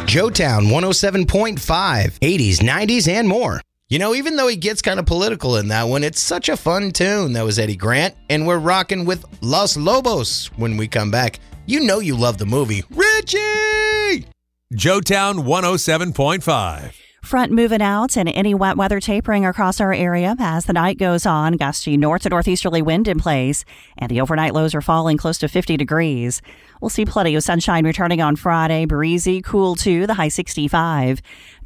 Joetown 107.5, 80s, 90s, and more. You know, even though he gets kind of political in that one, it's such a fun tune. That was Eddie Grant, and we're rocking with Los Lobos when we come back. You know you love the movie. Richie! Joetown 107.5. Front moving out and any wet weather tapering across our area as the night goes on. Gusty north to northeasterly wind in place, and the overnight lows are falling close to 50 degrees. We'll see plenty of sunshine returning on Friday. Breezy, cool too, the high 65.